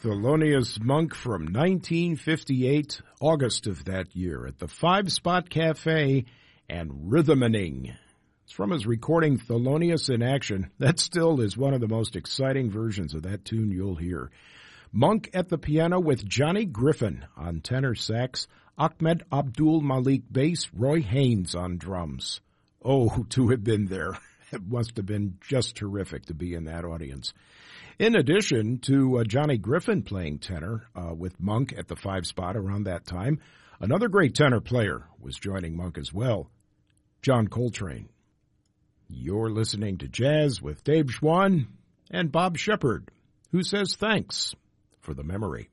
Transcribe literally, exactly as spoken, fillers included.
Thelonious Monk from nineteen fifty-eight, August of that year, at the Five Spot Cafe and Rhythmaning. It's from his recording Thelonious in Action. That still is one of the most exciting versions of that tune you'll hear. Monk at the piano with Johnny Griffin on tenor sax, Ahmed Abdul Malik bass, Roy Haynes on drums. Oh, to have been there. It must have been just terrific to be in that audience. In addition to uh, Johnny Griffin playing tenor uh, with Monk at the Five Spot around that time, another great tenor player was joining Monk as well, John Coltrane. You're listening to Jazz with Dave Schwann and Bob Shepard, who says thanks for the memory.